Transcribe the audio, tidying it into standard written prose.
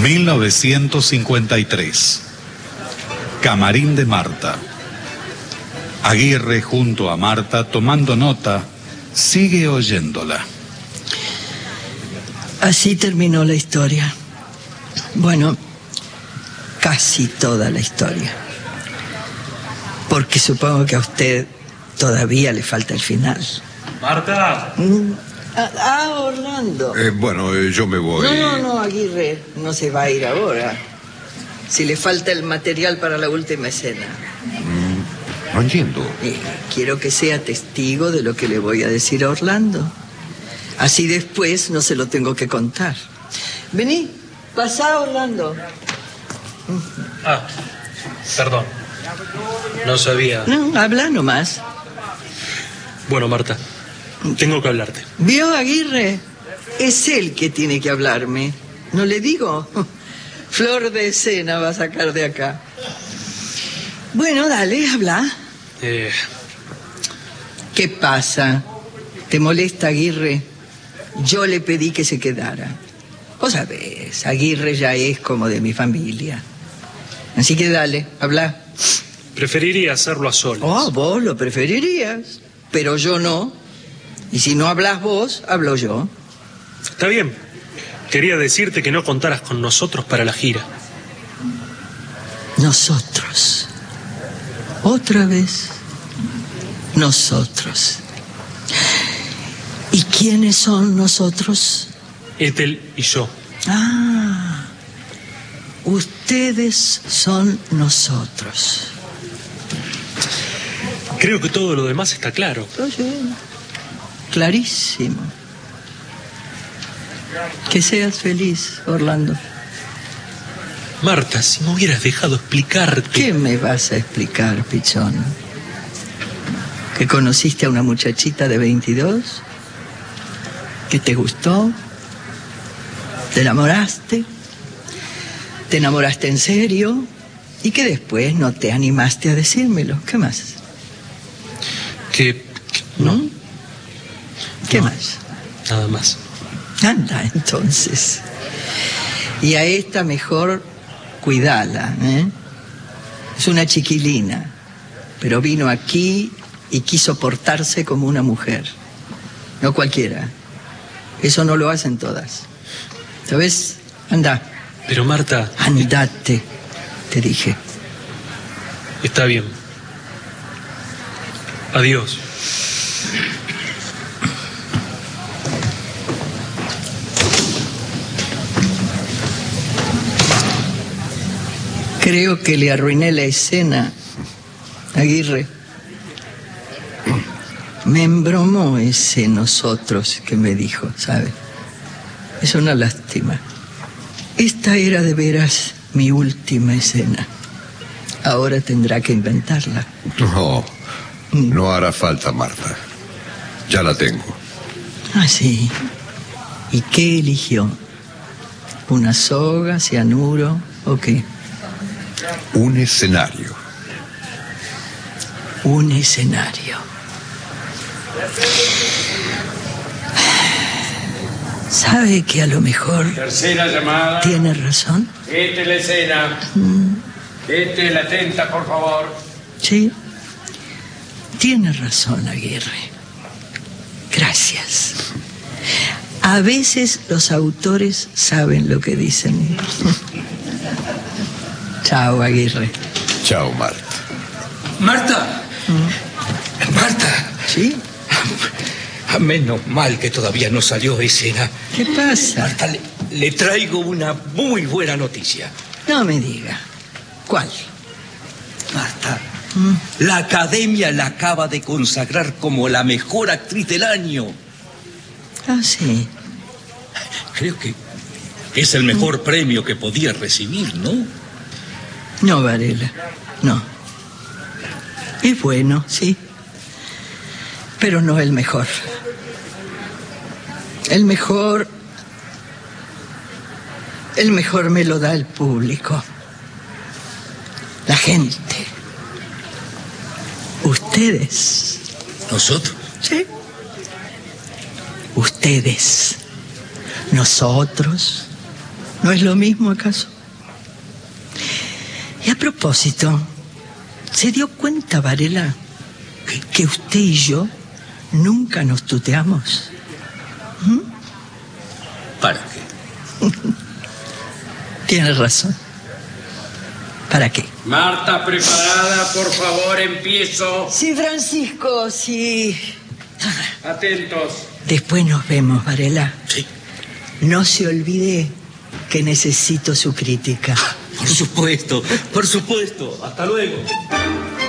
1953. Camarín de Marta. Aguirre junto a Marta tomando nota, sigue oyéndola. Así terminó la historia. Bueno, casi toda la historia. Porque supongo que a usted todavía le falta el final. ¡Marta! Orlando. Bueno, yo me voy. No, Aguirre, no se va a ir ahora. Si le falta el material para la última escena. No entiendo. Quiero que sea testigo de lo que le voy a decir a Orlando. Así después no se lo tengo que contar. Vení, pasá, Orlando. Perdón. No sabía. No, habla nomás. Bueno, Marta, tengo que hablarte. ¿Vio, Aguirre? Es él que tiene que hablarme. ¿No le digo? Flor de escena va a sacar de acá. Bueno, dale, habla. ¿Qué pasa? ¿Te molesta, Aguirre? Yo le pedí que se quedara. Vos sabés, Aguirre ya es como de mi familia. Así que dale, habla. Preferiría hacerlo a solas. Vos lo preferirías, pero yo no. Y si no hablas vos, hablo yo. Está bien. Quería decirte que no contaras con nosotros para la gira. Nosotros. Otra vez. Nosotros. ¿Y quiénes son nosotros? Ethel y yo. Ustedes son nosotros. Creo que todo lo demás está claro. Sí. Clarísimo. Que seas feliz, Orlando. Marta, si me hubieras dejado explicarte... ¿Qué me vas a explicar, pichón? ¿Que conociste a una muchachita de 22? ¿Que te gustó? ¿Te enamoraste? ¿Te enamoraste en serio? ¿Y que después no te animaste a decírmelo? ¿Qué más? No. ¿Qué más? Nada más. Anda, entonces. Y a esta mejor cuidala, ¿eh? Es una chiquilina, pero vino aquí y quiso portarse como una mujer. No cualquiera. Eso no lo hacen todas. ¿Sabes? Anda. Pero Marta... Andate, te dije. Está bien. Adiós. Creo que le arruiné la escena, Aguirre. Me embromó ese nosotros que me dijo, ¿sabe? Es una lástima. Esta era de veras mi última escena. Ahora tendrá que inventarla. No hará falta, Marta. Ya la tengo. Sí. ¿Y qué eligió? ¿Una soga, cianuro o qué? Un escenario. Un escenario. ¿Sabe que a lo mejor... Tercera llamada. ¿Tiene razón? Esta es la escena. Esta es la atenta, por favor. Sí. Tiene razón, Aguirre. Gracias. A veces los autores saben lo que dicen. Chao, Aguirre. Chao, Marta. ¡Marta! ¡Marta! ¿Sí? Menos mal que todavía no salió de escena. ¿Qué pasa? Marta, le traigo una muy buena noticia. No me diga. ¿Cuál? Marta, la Academia la acaba de consagrar como la mejor actriz del año. Sí. Creo que es el mejor premio que podía recibir, ¿no? No, Varela, no. Es bueno, sí. Pero no el mejor. El mejor me lo da el público. La gente. Ustedes. ¿Nosotros? Sí. Ustedes. Nosotros. ¿No es lo mismo acaso? Y a propósito, ¿se dio cuenta, Varela, que usted y yo nunca nos tuteamos? ¿Para qué? Tiene razón. ¿Para qué? Marta, preparada, por favor, empiezo. Sí, Francisco, sí. Atentos. Después nos vemos, Varela. Sí. No se olvide que necesito su crítica. Por supuesto. Hasta luego.